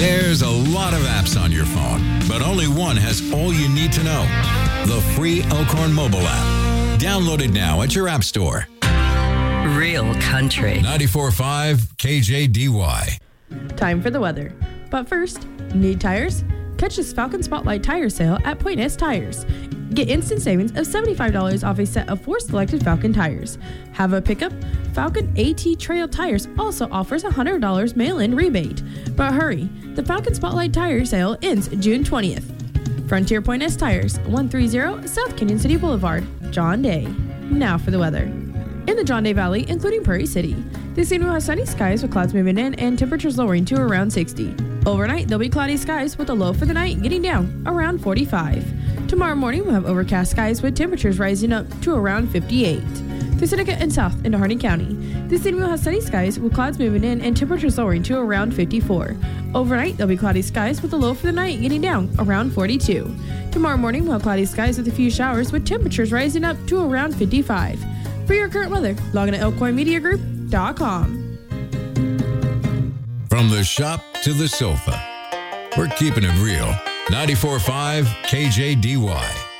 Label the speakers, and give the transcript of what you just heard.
Speaker 1: There's a lot of apps on your phone, but only one has all you need to know. The free Elkhorn mobile app. Download it now at your app store.
Speaker 2: Real country.
Speaker 1: 94.5 KJDY.
Speaker 3: Time for the weather. But first, need tires? Catch this Falcon Spotlight tire sale at Point S Tires. Get instant savings of $75 off a set of 4 selected Falcon tires. Have a pickup? Falcon AT Trail Tires also offers a $100 mail-in rebate. But hurry, the Falcon Spotlight tire sale ends June 20th. Frontier Point S Tires, 130 South Canyon City Boulevard, John Day. Now for the weather. In the John Day Valley, including Prairie City, this evening will have sunny skies with clouds moving in and temperatures lowering to around 60. Overnight, there'll be cloudy skies with a low for the night getting down around 45. Tomorrow morning, we'll have overcast skies with temperatures rising up to around 58. Through Seneca and south into Hardin County, this evening will have sunny skies with clouds moving in and temperatures lowering to around 54. Overnight, there'll be cloudy skies with a low for the night getting down around 42. Tomorrow morning, we'll have cloudy skies with a few showers with temperatures rising up to around 55. For your current weather, log on to elkhornmediagroup.com.
Speaker 1: From the shop to the sofa, we're keeping it real. 94.5 KJDY.